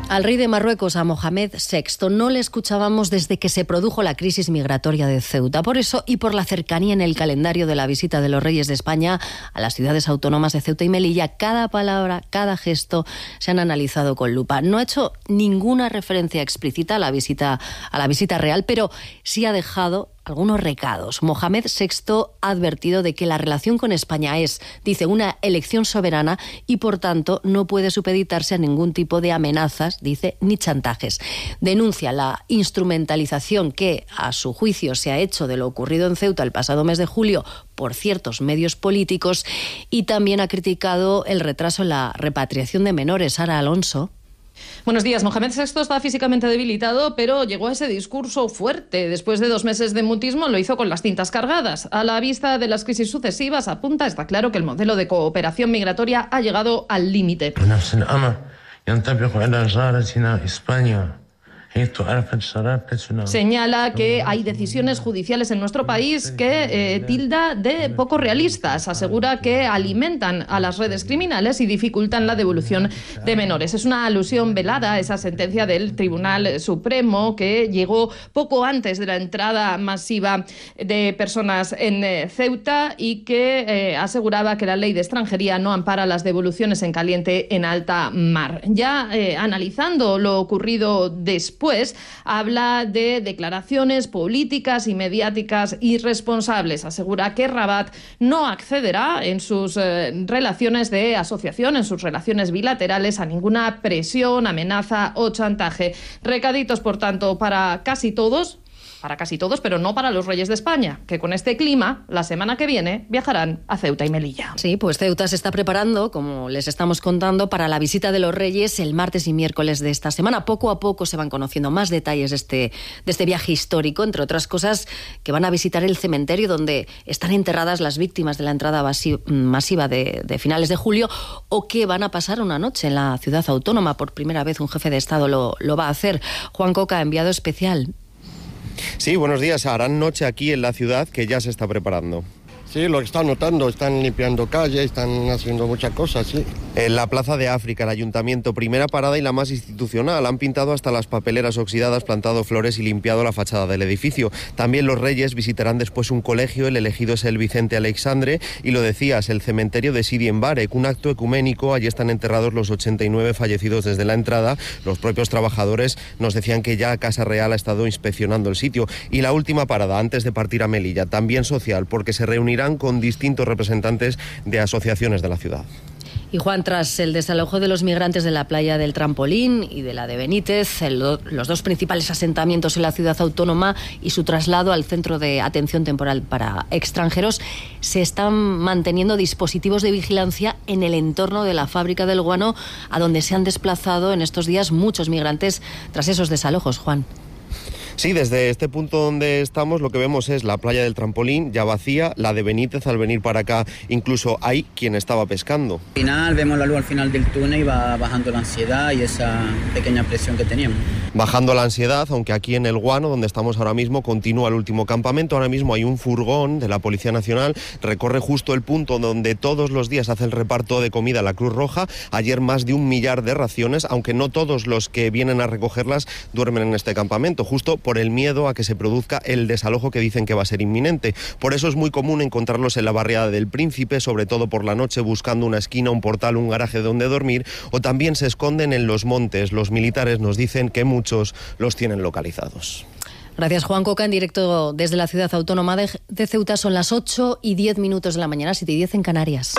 Al rey de Marruecos, a Mohamed VI, no le escuchábamos desde que se produjo la crisis migratoria de Ceuta. Por eso, y por la cercanía en el calendario de la visita de los reyes de España a las ciudades autónomas de Ceuta y Melilla, cada palabra, cada gesto se han analizado con lupa. No ha hecho ninguna referencia explícita a la visita real, pero sí ha dejado algunos recados. Mohamed VI ha advertido de que la relación con España es, dice, una elección soberana y, por tanto, no puede supeditarse a ningún tipo de amenazas, dice, ni chantajes. Denuncia la instrumentalización que, a su juicio, se ha hecho de lo ocurrido en Ceuta el pasado mes de julio por ciertos medios políticos y también ha criticado el retraso en la repatriación de menores. Sara Alonso. Buenos días. Mohamed VI está físicamente debilitado, pero llegó a ese discurso fuerte. Después de 2 meses de mutismo, lo hizo con las cintas cargadas. A la vista de las crisis sucesivas, apunta, está claro que el modelo de cooperación migratoria ha llegado al límite. Señala que hay decisiones judiciales en nuestro país que tilda de poco realistas. Asegura que alimentan a las redes criminales y dificultan la devolución de menores. Es una alusión velada a esa sentencia del Tribunal Supremo que llegó poco antes de la entrada masiva de personas en Ceuta y que aseguraba que la ley de extranjería no ampara las devoluciones en caliente en alta mar. Ya analizando lo ocurrido después, habla de declaraciones políticas y mediáticas irresponsables. Asegura que Rabat no accederá en sus relaciones de asociación, en sus relaciones bilaterales, a ninguna presión, amenaza o chantaje. Recaditos, por tanto, para casi todos, pero no para los reyes de España, que con este clima, la semana que viene, viajarán a Ceuta y Melilla. Sí, pues Ceuta se está preparando, como les estamos contando, para la visita de los reyes el martes y miércoles de esta semana. Poco a poco se van conociendo más detalles de este viaje histórico, entre otras cosas, que van a visitar el cementerio donde están enterradas las víctimas de la entrada masiva de finales de julio, o que van a pasar una noche en la ciudad autónoma. Por primera vez un jefe de Estado lo va a hacer. Juan Coca, enviado especial. Sí, buenos días. Harán noche aquí en la ciudad, que ya se está preparando. Sí, lo que están notando, están limpiando calles, están haciendo muchas cosas, sí. En la Plaza de África, el Ayuntamiento, primera parada y la más institucional, han pintado hasta las papeleras oxidadas, plantado flores y limpiado la fachada del edificio. También los reyes visitarán después un colegio, el elegido es el Vicente Aleixandre, y lo decías, el cementerio de Sidi en Barek, un acto ecuménico. Allí están enterrados los 89 fallecidos desde la entrada. Los propios trabajadores nos decían que ya Casa Real ha estado inspeccionando el sitio. Y la última parada, antes de partir a Melilla, también social, porque se reunirán con distintos representantes de asociaciones de la ciudad. Y Juan, tras el desalojo de los migrantes de la playa del Trampolín y de la de Benítez, los 2 principales asentamientos en la ciudad autónoma y su traslado al centro de atención temporal para extranjeros, se están manteniendo dispositivos de vigilancia en el entorno de la fábrica del guano, a donde se han desplazado en estos días muchos migrantes tras esos desalojos, Juan. Sí, desde este punto donde estamos lo que vemos es la playa del Trampolín ya vacía, la de Benítez al venir para acá incluso hay quien estaba pescando. Al final vemos la luz al final del túnel y va bajando la ansiedad y esa pequeña presión que teníamos. Bajando la ansiedad, aunque aquí en el Guano, donde estamos ahora mismo, continúa el último campamento. Ahora mismo hay un furgón de la Policía Nacional, recorre justo el punto donde todos los días hace el reparto de comida a la Cruz Roja. Ayer más de 1 millar de raciones, aunque no todos los que vienen a recogerlas duermen en este campamento, justo por el miedo a que se produzca el desalojo que dicen que va a ser inminente. Por eso es muy común encontrarlos en la barriada del Príncipe, sobre todo por la noche, buscando una esquina, un portal, un garaje donde dormir, o también se esconden en los montes. Los militares nos dicen que muchos los tienen localizados. Gracias, Juan Coca, en directo desde la ciudad autónoma de Ceuta. Son las 8:10 de la mañana, 7:10 en Canarias.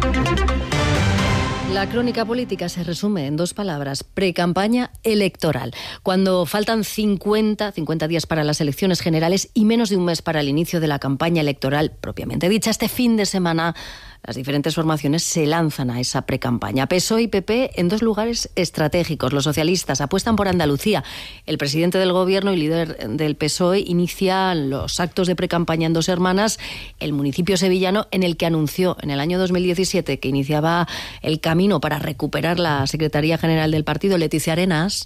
La crónica política se resume en 2 palabras: precampaña electoral. Cuando faltan 50 días para las elecciones generales y menos de un mes para el inicio de la campaña electoral propiamente dicha, este fin de semana las diferentes formaciones se lanzan a esa precampaña. PSOE y PP en 2 lugares estratégicos. Los socialistas apuestan por Andalucía. El presidente del Gobierno y líder del PSOE inicia los actos de precampaña en Dos Hermanas, el municipio sevillano en el que anunció en el año 2017 que iniciaba el camino para recuperar la Secretaría General del partido. Leticia Arenas.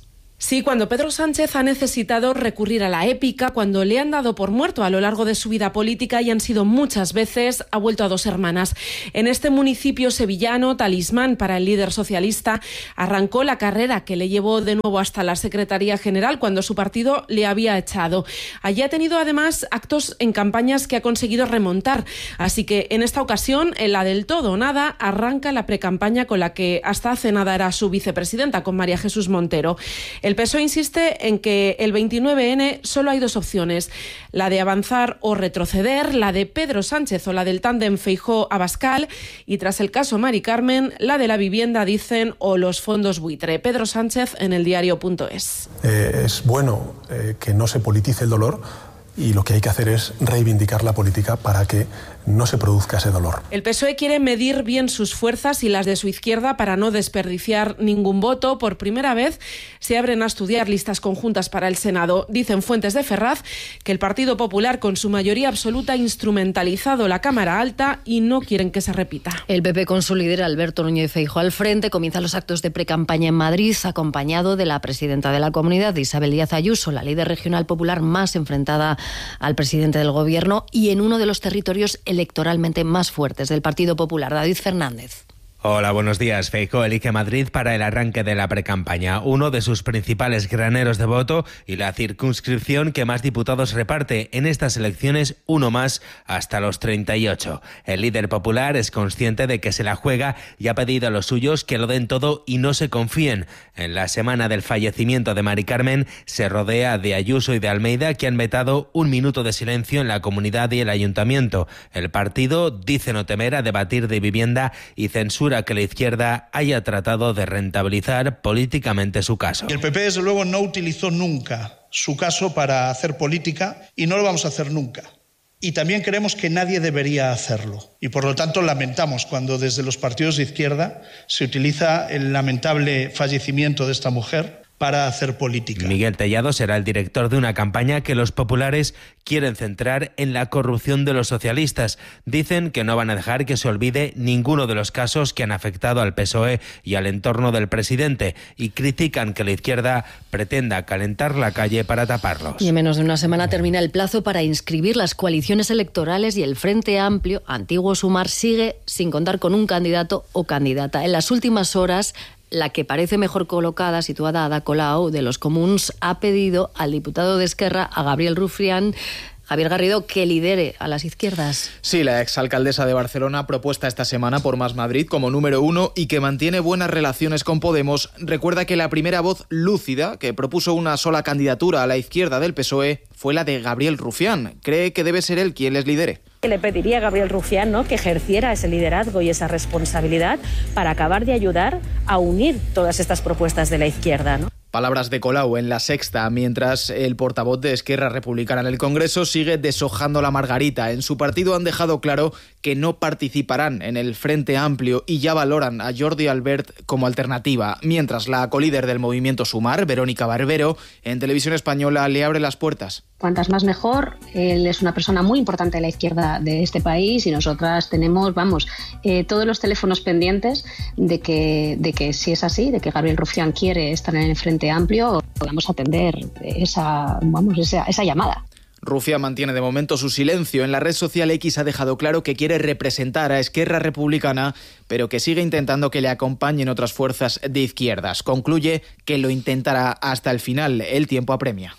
Sí, cuando Pedro Sánchez ha necesitado recurrir a la épica, cuando le han dado por muerto a lo largo de su vida política y han sido muchas veces, ha vuelto a Dos Hermanas. En este municipio sevillano, talismán para el líder socialista, arrancó la carrera que le llevó de nuevo hasta la Secretaría General cuando su partido le había echado. Allí ha tenido además actos en campañas que ha conseguido remontar. Así que en esta ocasión, en la del todo o nada, arranca la precampaña con la que hasta hace nada era su vicepresidenta, con María Jesús Montero. El PSOE insiste en que el 29N solo hay dos opciones, la de avanzar o retroceder, la de Pedro Sánchez o la del tándem Feijóo-Abascal, y tras el caso Mari Carmen, la de la vivienda, dicen, o los fondos buitre. Pedro Sánchez en eldiario.es. Es bueno que no se politice el dolor, y lo que hay que hacer es reivindicar la política para que no se produzca ese dolor. El PSOE quiere medir bien sus fuerzas y las de su izquierda para no desperdiciar ningún voto. Por primera vez se abren a estudiar listas conjuntas para el Senado. Dicen fuentes de Ferraz que el Partido Popular, con su mayoría absoluta, ha instrumentalizado la Cámara Alta y no quieren que se repita. El PP, con su líder Alberto Núñez Feijóo al frente, comienza los actos de precampaña en Madrid, acompañado de la presidenta de la Comunidad, Isabel Díaz Ayuso, la líder regional popular más enfrentada al presidente del Gobierno y en uno de los territorios electoralmente más fuertes del Partido Popular. David Fernández. Hola, buenos días. Feijóo elige Madrid para el arranque de la precampaña, uno de sus principales graneros de voto y la circunscripción que más diputados reparte en estas elecciones, uno más hasta los 38. El líder popular es consciente de que se la juega y ha pedido a los suyos que lo den todo y no se confíen. En la semana del fallecimiento de Mari Carmen se rodea de Ayuso y de Almeida, que han vetado un minuto de silencio en la Comunidad y el Ayuntamiento. El partido dice no temer a debatir de vivienda y censura que la izquierda haya tratado de rentabilizar políticamente su caso. El PP, desde luego, no utilizó nunca su caso para hacer política y no lo vamos a hacer nunca. Y también creemos que nadie debería hacerlo. Y por lo tanto lamentamos cuando desde los partidos de izquierda se utiliza el lamentable fallecimiento de esta mujer para hacer política. Miguel Tellado será el director de una campaña que los populares quieren centrar en la corrupción de los socialistas. Dicen que no van a dejar que se olvide ninguno de los casos que han afectado al PSOE y al entorno del presidente, y critican que la izquierda pretenda calentar la calle para taparlos. Y en menos de una semana termina el plazo para inscribir las coaliciones electorales y el Frente Amplio, antiguo Sumar, sigue sin contar con un candidato o candidata. En las últimas horas, la que parece mejor colocada, situada Ada Colau, de los Comuns, ha pedido al diputado de Esquerra, a Gabriel Rufián, Javier Garrido, que lidere a las izquierdas. Sí, la exalcaldesa de Barcelona, propuesta esta semana por Más Madrid como número 1 y que mantiene buenas relaciones con Podemos, recuerda que la primera voz lúcida que propuso una sola candidatura a la izquierda del PSOE fue la de Gabriel Rufián. Cree que debe ser él quien les lidere. Le pediría a Gabriel Rufián, ¿no?, que ejerciera ese liderazgo y esa responsabilidad para acabar de ayudar a unir todas estas propuestas de la izquierda, ¿no? Palabras de Colau en La Sexta, mientras el portavoz de Esquerra Republicana en el Congreso sigue deshojando la margarita. En su partido han dejado claro que no participarán en el Frente Amplio y ya valoran a Jordi Albert como alternativa, mientras la colíder del movimiento Sumar, Verónica Barbero, en Televisión Española le abre las puertas. Cuantas más mejor. Él es una persona muy importante de la izquierda de este país y nosotras tenemos, todos los teléfonos pendientes de que si es así, de que Gabriel Rufián quiere estar en el Frente Amplio, podamos atender esa llamada. Rufián mantiene de momento su silencio. En la red social X ha dejado claro que quiere representar a Esquerra Republicana, pero que sigue intentando que le acompañen otras fuerzas de izquierdas. Concluye que lo intentará hasta el final. El tiempo apremia.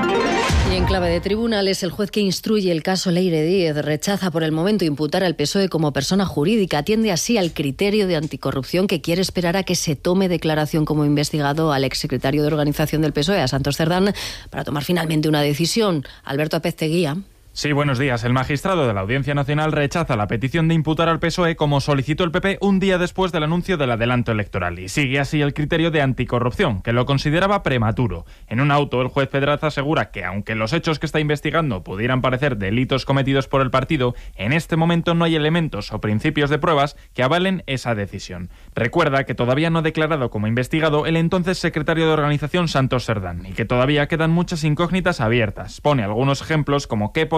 Y en clave de tribunales, el juez que instruye el caso Leire Díez rechaza por el momento imputar al PSOE como persona jurídica. Atiende así al criterio de anticorrupción que quiere esperar a que se tome declaración como investigado al exsecretario de organización del PSOE, a Santos Cerdán, para tomar finalmente una decisión. Alberto Apezteguía. Sí, buenos días. El magistrado de la Audiencia Nacional rechaza la petición de imputar al PSOE como solicitó el PP un día después del anuncio del adelanto electoral y sigue así el criterio de anticorrupción, que lo consideraba prematuro. En un auto, el juez Pedraza asegura que aunque los hechos que está investigando pudieran parecer delitos cometidos por el partido, en este momento no hay elementos o principios de pruebas que avalen esa decisión. Recuerda que todavía no ha declarado como investigado el entonces secretario de organización Santos Cerdán y que todavía quedan muchas incógnitas abiertas. Pone algunos ejemplos como qué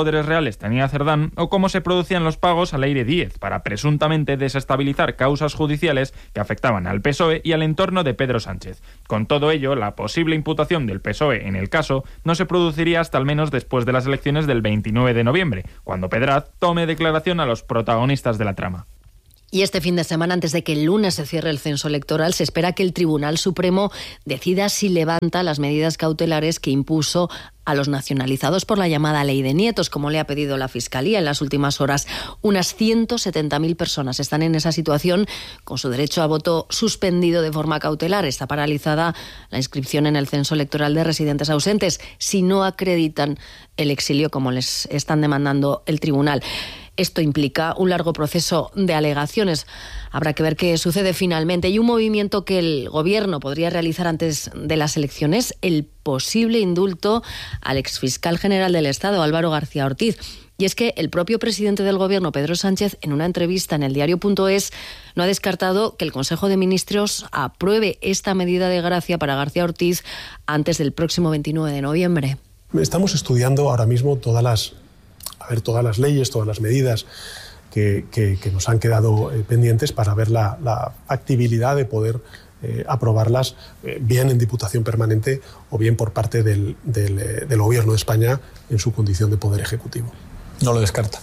poderes reales tenía Cerdán o cómo se producían los pagos al Aire 10 para presuntamente desestabilizar causas judiciales que afectaban al PSOE y al entorno de Pedro Sánchez. Con todo ello, la posible imputación del PSOE en el caso no se produciría hasta al menos después de las elecciones del 29 de noviembre, cuando Pedraz tome declaración a los protagonistas de la trama. Y este fin de semana, antes de que el lunes se cierre el censo electoral, se espera que el Tribunal Supremo decida si levanta las medidas cautelares que impuso a los nacionalizados por la llamada Ley de Nietos, como le ha pedido la Fiscalía en las últimas horas. Unas 170.000 personas están en esa situación, con su derecho a voto suspendido de forma cautelar. Está paralizada la inscripción en el censo electoral de residentes ausentes si no acreditan el exilio, como les están demandando el tribunal. Esto implica un largo proceso de alegaciones. Habrá que ver qué sucede finalmente. Y un movimiento que el Gobierno podría realizar antes de las elecciones, el posible indulto al exfiscal general del Estado, Álvaro García Ortiz. Y es que el propio presidente del Gobierno, Pedro Sánchez, en una entrevista en el diario.es, no ha descartado que el Consejo de Ministros apruebe esta medida de gracia para García Ortiz antes del próximo 29 de noviembre. Estamos estudiando ahora mismo todas las leyes, todas las medidas que nos han quedado pendientes para ver la factibilidad de poder aprobarlas bien en Diputación Permanente o bien por parte del Gobierno de España en su condición de Poder Ejecutivo. No lo descarta.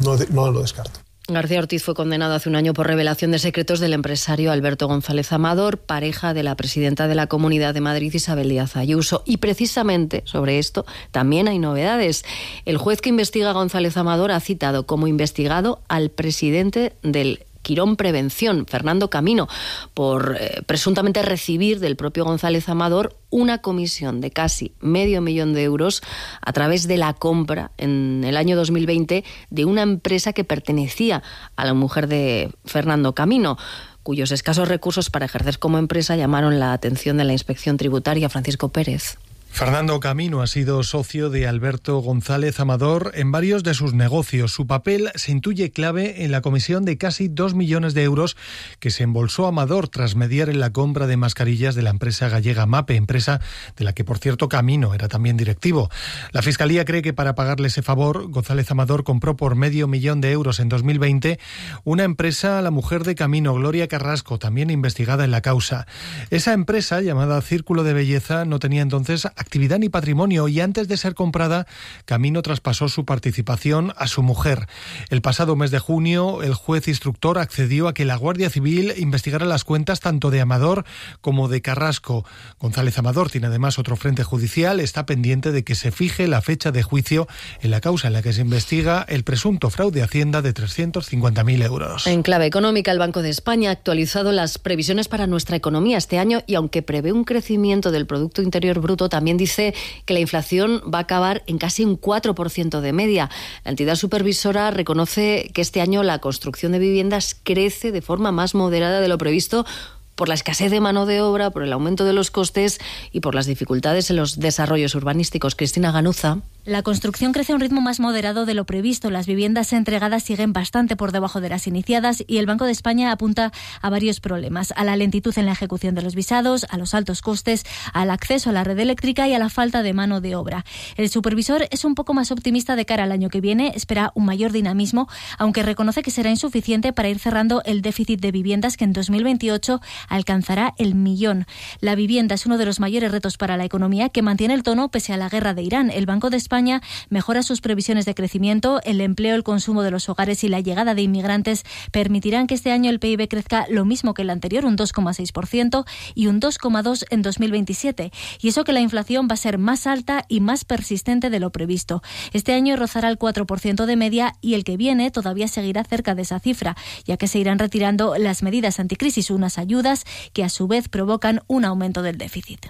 No lo descarto. García Ortiz fue condenado hace un año por revelación de secretos del empresario Alberto González Amador, pareja de la presidenta de la Comunidad de Madrid, Isabel Díaz Ayuso. Y precisamente sobre esto también hay novedades. El juez que investiga a González Amador ha citado como investigado al presidente del Quirón Prevención, Fernando Camino, por presuntamente recibir del propio González Amador una comisión de casi $500,000 de euros a través de la compra en el año 2020 de una empresa que pertenecía a la mujer de Fernando Camino, cuyos escasos recursos para ejercer como empresa llamaron la atención de la Inspección Tributaria. Francisco Pérez. Fernando Camino ha sido socio de Alberto González Amador en varios de sus negocios. Su papel se intuye clave en la comisión de casi 2 millones de euros que se embolsó Amador tras mediar en la compra de mascarillas de la empresa gallega MAPE, empresa de la que, por cierto, Camino era también directivo. La Fiscalía cree que para pagarle ese favor, González Amador compró por $500,000 de euros en 2020 una empresa a la mujer de Camino, Gloria Carrasco, también investigada en la causa. Esa empresa, llamada Círculo de Belleza, no tenía entonces actividad ni patrimonio y antes de ser comprada, Camino traspasó su participación a su mujer. El pasado mes de junio, el juez instructor accedió a que la Guardia Civil investigara las cuentas tanto de Amador como de Carrasco. González Amador tiene además otro frente judicial, está pendiente de que se fije la fecha de juicio en la causa en la que se investiga el presunto fraude a Hacienda de 350.000 euros. En clave económica, el Banco de España ha actualizado las previsiones para nuestra economía este año y aunque prevé un crecimiento del Producto Interior Bruto, también dice que la inflación va a acabar en casi un 4% de media. La entidad supervisora reconoce que este año la construcción de viviendas crece de forma más moderada de lo previsto por la escasez de mano de obra, por el aumento de los costes y por las dificultades en los desarrollos urbanísticos. Cristina Ganuza. La construcción crece a un ritmo más moderado de lo previsto. Las viviendas entregadas siguen bastante por debajo de las iniciadas y el Banco de España apunta a varios problemas: a la lentitud en la ejecución de los visados, a los altos costes, al acceso a la red eléctrica y a la falta de mano de obra. El supervisor es un poco más optimista de cara al año que viene, espera un mayor dinamismo, aunque reconoce que será insuficiente para ir cerrando el déficit de viviendas que en 2028 alcanzará el 1.000.000. La vivienda es uno de los mayores retos para la economía, que mantiene el tono pese a la guerra de Irán. El Banco de España mejora sus previsiones de crecimiento. El empleo, el consumo de los hogares y la llegada de inmigrantes permitirán que este año el PIB crezca lo mismo que el anterior, un 2,6% y un 2,2% en 2027. Y eso que la inflación va a ser más alta y más persistente de lo previsto. Este año rozará el 4% de media y el que viene todavía seguirá cerca de esa cifra, ya que se irán retirando las medidas anticrisis, unas ayudas que a su vez provocan un aumento del déficit.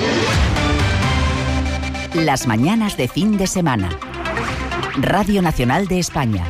Las mañanas de fin de semana. Radio Nacional de España.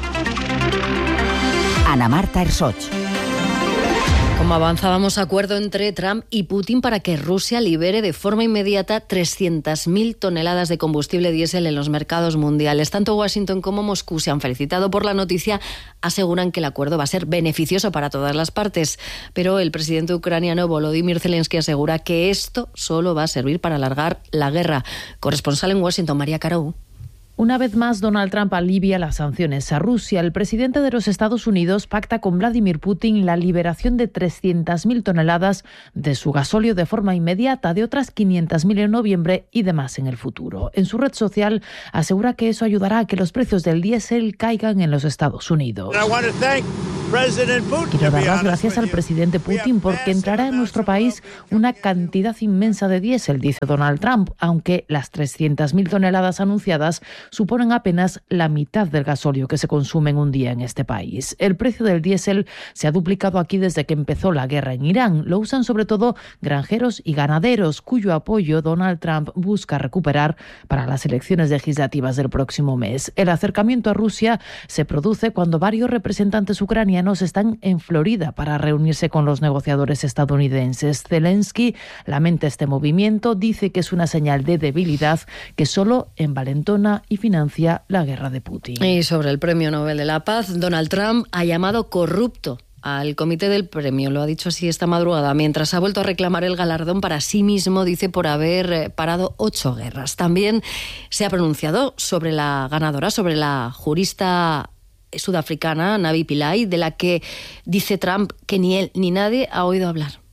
Ana Marta Ersoch. Como avanzábamos, acuerdo entre Trump y Putin para que Rusia libere de forma inmediata 300.000 toneladas de combustible diésel en los mercados mundiales. Tanto Washington como Moscú se han felicitado por la noticia, aseguran que el acuerdo va a ser beneficioso para todas las partes. Pero el presidente ucraniano Volodymyr Zelensky asegura que esto solo va a servir para alargar la guerra. Corresponsal en Washington, María Carou. Una vez más, Donald Trump alivia las sanciones a Rusia. El presidente de los Estados Unidos pacta con Vladimir Putin la liberación de 300.000 toneladas de su gasóleo de forma inmediata, de otras 500.000 en noviembre y demás en el futuro. En su red social asegura que eso ayudará a que los precios del diésel caigan en los Estados Unidos. Quiero dar las gracias al presidente Putin porque entrará en nuestro país una cantidad inmensa de diésel, dice Donald Trump, aunque las 300.000 toneladas anunciadas suponen apenas la mitad del gasóleo que se consume en un día en este país. El precio del diésel se ha duplicado aquí desde que empezó la guerra en Irán. Lo usan sobre todo granjeros y ganaderos, cuyo apoyo Donald Trump busca recuperar para las elecciones legislativas del próximo mes. El acercamiento a Rusia se produce cuando varios representantes ucranianos están en Florida para reunirse con los negociadores estadounidenses. Zelensky lamenta este movimiento, dice que es una señal de debilidad que solo envalentona y financia la guerra de Putin. Y sobre el Premio Nobel de la Paz, Donald Trump ha llamado corrupto al comité del premio, lo ha dicho así esta madrugada, mientras ha vuelto a reclamar el galardón para sí mismo, dice, por haber parado 8 guerras. También se ha pronunciado sobre la ganadora, sobre la jurista sudafricana Navi Pillay, de la que dice Trump que ni él ni nadie ha oído hablar.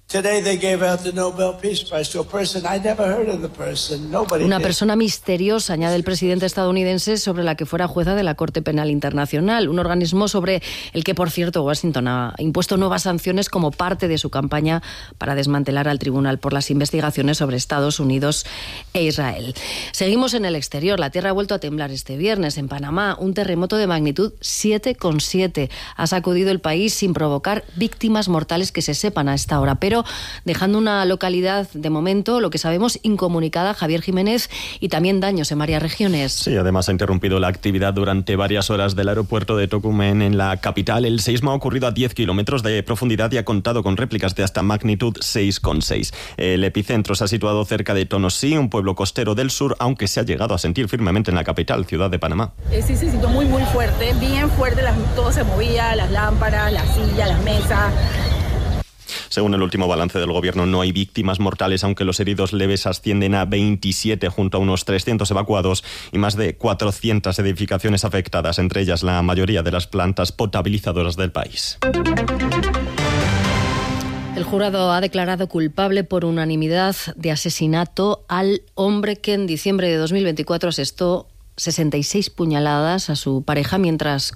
Una persona misteriosa, añade el presidente estadounidense, sobre la que fuera jueza de la Corte Penal Internacional, un organismo sobre el que, por cierto, Washington ha impuesto nuevas sanciones como parte de su campaña para desmantelar al tribunal por las investigaciones sobre Estados Unidos e Israel. Seguimos en el exterior. La tierra ha vuelto a temblar este viernes en Panamá. Un terremoto de magnitud 7,7 ha sacudido el país sin provocar víctimas mortales que se sepan a esta hora, pero dejando una localidad, de momento, lo que sabemos, incomunicada, Javier Jiménez, y también daños en varias regiones. Sí, además ha interrumpido la actividad durante varias horas del aeropuerto de Tocumen, en la capital. El seísmo ha ocurrido a 10 kilómetros de profundidad y ha contado con réplicas de hasta magnitud 6,6. El epicentro se ha situado cerca de Tonosí, un pueblo costero del sur, aunque se ha llegado a sentir firmemente en la capital, ciudad de Panamá. Sí, se sintió muy fuerte, bien fuerte, todo se movía, las lámparas, las sillas, las mesas. Según el último balance del gobierno, no hay víctimas mortales, aunque los heridos leves ascienden a 27, junto a unos 300 evacuados y más de 400 edificaciones afectadas, entre ellas la mayoría de las plantas potabilizadoras del país. El jurado ha declarado culpable por unanimidad de asesinato al hombre que en diciembre de 2024 asestó 66 puñaladas a su pareja mientras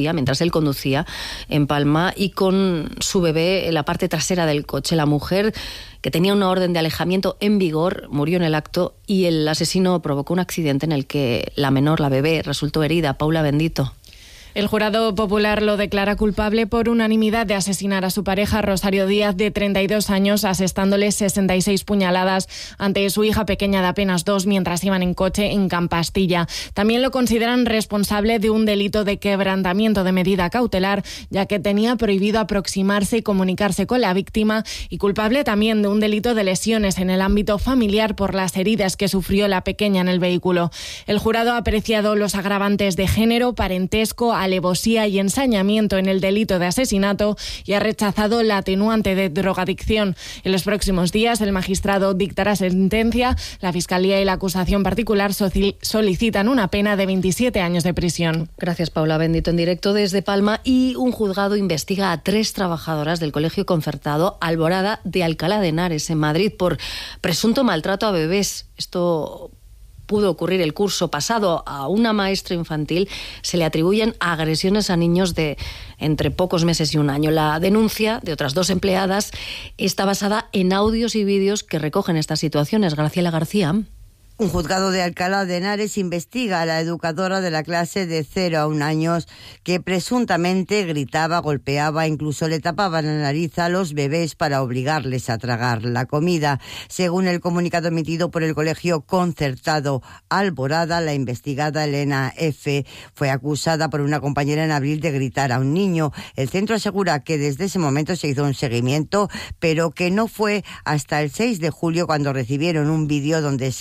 él conducía en Palma y con su bebé en la parte trasera del coche. La mujer, que tenía una orden de alejamiento en vigor, murió en el acto y el asesino provocó un accidente en el que la menor, la bebé, resultó herida. Paula Bendito. El jurado popular lo declara culpable por unanimidad de asesinar a su pareja, Rosario Díaz, de 32 años, asestándole 66 puñaladas ante su hija pequeña de apenas 2 mientras iban en coche en Campastilla. También lo consideran responsable de un delito de quebrantamiento de medida cautelar, ya que tenía prohibido aproximarse y comunicarse con la víctima, y culpable también de un delito de lesiones en el ámbito familiar por las heridas que sufrió la pequeña en el vehículo. El jurado ha apreciado los agravantes de género, parentesco, alevosía y ensañamiento en el delito de asesinato y ha rechazado la atenuante de drogadicción. En los próximos días el magistrado dictará sentencia. La Fiscalía y la acusación particular solicitan una pena de 27 años de prisión. Gracias, Paula Bendito, en directo desde Palma. Y un juzgado investiga a 3 trabajadoras del colegio concertado Alborada de Alcalá de Henares, en Madrid, por presunto maltrato a bebés. Esto pudo ocurrir el curso pasado. A una maestra infantil se le atribuyen agresiones a niños de entre pocos meses y un año. La denuncia de otras 2 empleadas está basada en audios y vídeos que recogen estas situaciones. Graciela García. Un juzgado de Alcalá de Henares investiga a la educadora de la clase de 0 a 1 años que presuntamente gritaba, golpeaba, incluso le tapaba la nariz a los bebés para obligarles a tragar la comida. Según el comunicado emitido por el colegio concertado Alborada, la investigada Elena F. fue acusada por una compañera en abril de gritar a un niño. El centro asegura que desde ese momento se hizo un seguimiento, pero que no fue hasta el 6 de julio cuando recibieron un vídeo donde se le veía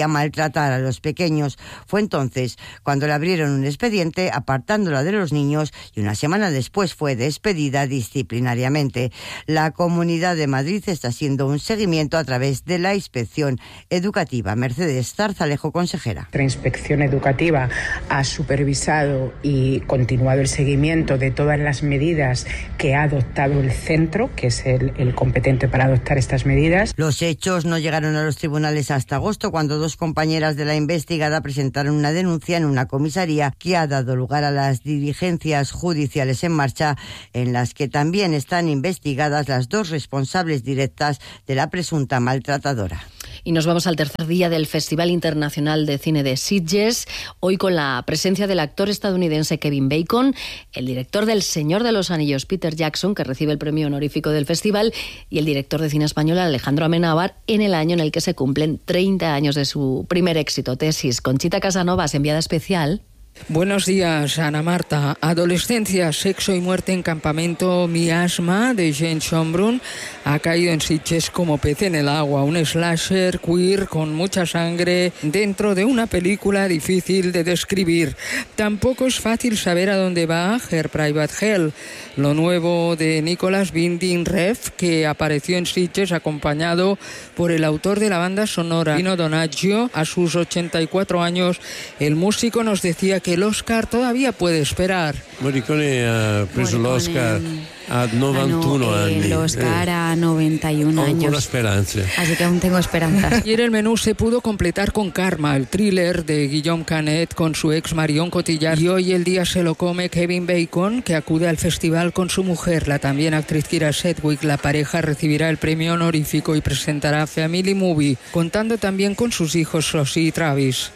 podía maltratar a los pequeños. Fue entonces cuando le abrieron un expediente apartándola de los niños y una semana después fue despedida disciplinariamente. La Comunidad de Madrid está haciendo un seguimiento a través de la Inspección Educativa. Mercedes Zarzalejo, consejera. La Inspección Educativa ha supervisado y continuado el seguimiento de todas las medidas que ha adoptado el centro, que es el competente para adoptar estas medidas. Los hechos no llegaron a los tribunales hasta agosto, cuando dos compañeras de la investigada presentaron una denuncia en una comisaría que ha dado lugar a las diligencias judiciales en marcha, en las que también están investigadas las dos responsables directas de la presunta maltratadora. Y nos vamos al tercer día del Festival Internacional de Cine de Sitges, hoy con la presencia del actor estadounidense Kevin Bacon, el director del Señor de los Anillos Peter Jackson, que recibe el premio honorífico del festival, y el director de cine español Alejandro Amenábar, en el año en el que se cumplen 30 años de su primer éxito, Tesis. Conchita Casanovas, enviada especial. Buenos días, Ana Marta. Adolescencia, sexo y muerte en campamento Miasma, de Jane Schönbrunn, ha caído en Sitges como pez en el agua. Un slasher queer con mucha sangre dentro de una película difícil de describir. Tampoco es fácil saber a dónde va Her Private Hell, lo nuevo de Nicolas Winding Refn, que apareció en Sitges acompañado por el autor de la banda sonora, Pino Donaggio. A sus 84 años, el músico nos decía que el Oscar todavía puede esperar. Morricone ha preso l'Oscar a 91 anni. El Oscar a 91 años. Ancora speranze. Así que aún tengo esperanzas. Ayer el menú se pudo completar con Karma, el thriller de Guillaume Canet con su ex Marion Cotillard. Y hoy el día se lo come Kevin Bacon, que acude al festival con su mujer, la también actriz Kira Sedgwick. La pareja recibirá el premio honorífico y presentará Family Movie, contando también con sus hijos Sosie y Travis.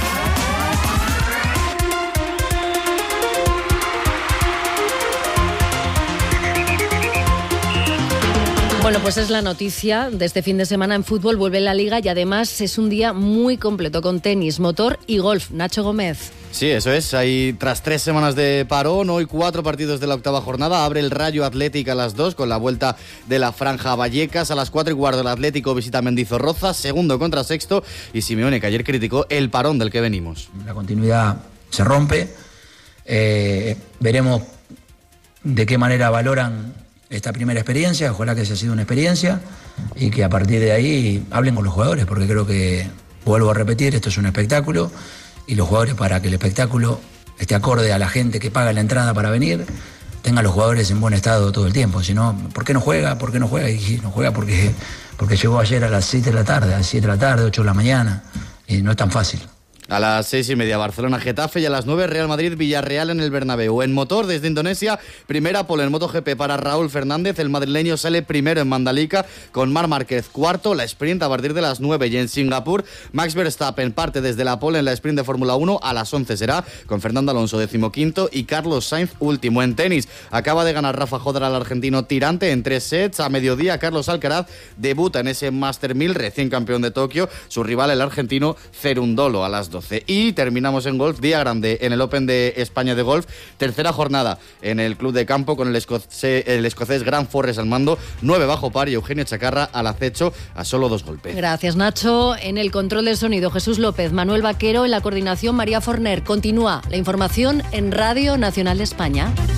Bueno, pues es la noticia de este fin de semana en fútbol. Vuelve la Liga y además es un día muy completo con tenis, motor y golf. Nacho Gómez. Sí, eso es. Hay, tras 3 semanas de parón, hoy 4 partidos de la octava jornada. Abre el Rayo Atlético a las 2 con la vuelta de la Franja a Vallecas. A las 4:15 el Atlético visita Mendizorroza, segundo contra sexto. Y Simeone, que ayer criticó el parón del que venimos. La continuidad se rompe. Veremos de qué manera valoran esta primera experiencia. Ojalá que haya sido una experiencia y que a partir de ahí hablen con los jugadores, porque creo que, vuelvo a repetir, esto es un espectáculo y los jugadores, para que el espectáculo esté acorde a la gente que paga la entrada para venir, tengan los jugadores en buen estado todo el tiempo. Si no, ¿por qué no juega? ¿Por qué no juega? Y no juega porque llegó ayer a las 7 de la tarde, a las 7 de la tarde, 8 de la mañana, y no es tan fácil. A las 6:30 Barcelona-Getafe y a las 9 Real Madrid-Villarreal en el Bernabéu. En motor, desde Indonesia, primera pole en MotoGP para Raúl Fernández. El madrileño sale primero en Mandalika con Marc Márquez cuarto. La sprint a partir de las 9 y en Singapur, Max Verstappen parte desde la pole en la sprint de Fórmula 1. A las 11 será con Fernando Alonso 15º y Carlos Sainz último. En tenis, acaba de ganar Rafa Jodar al argentino tirante en 3 sets. A mediodía, Carlos Alcaraz debuta en ese Master 1000, recién campeón de Tokio. Su rival, el argentino Cerundolo, a las 12. Y terminamos en golf, día grande en el Open de España de golf, tercera jornada en el club de campo con el escocés Grant Forrest al mando, 9 bajo par y Eugenio Chacarra al acecho a solo 2 golpes. Gracias, Nacho. En el control del sonido, Jesús López, Manuel Vaquero, en la coordinación, María Forner. Continúa la información en Radio Nacional de España.